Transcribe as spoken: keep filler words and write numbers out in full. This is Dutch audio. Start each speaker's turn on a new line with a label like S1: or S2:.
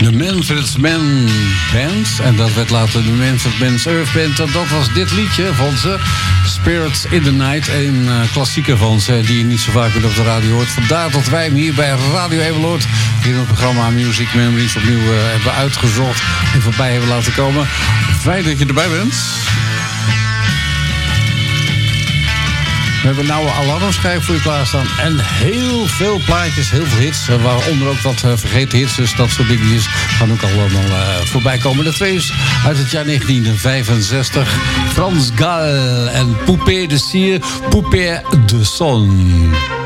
S1: De Manfred's Man Band. En dat werd later de Manfred Man's Earth Band. En dat was dit liedje van ze. Spirits in the Night. Een uh, klassieker van ze die je niet zo vaak meer op de radio hoort. Vandaar dat wij hem hier bij Radio Evelord hier in het programma Music Memories opnieuw uh, hebben uitgezocht. En voorbij hebben laten komen. Fijn dat je erbij bent. We hebben een oude alarmschijf voor je klaarstaan. En heel veel plaatjes, heel veel hits. Waaronder ook wat uh, vergeten hits. Dus dat soort dingetjes gaan ook allemaal uh, voorbij komen. De twee is uit het jaar negentien vijfenzestig. Frans Gal en Poupée de Cire, Poupée de Son.